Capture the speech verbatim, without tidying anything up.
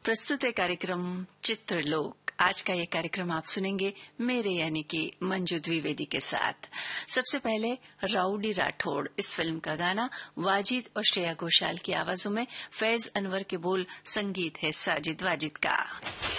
प्रस्तुत है कार्यक्रम चित्रलोक। आज का ये कार्यक्रम आप सुनेंगे मेरे यानी कि मंजू द्विवेदी के साथ। सबसे पहले राउडी राठौड़ इस फिल्म का गाना वाजिद और श्रेया घोषाल की आवाजों में, फैज अनवर के बोल, संगीत है साजिद वाजिद का।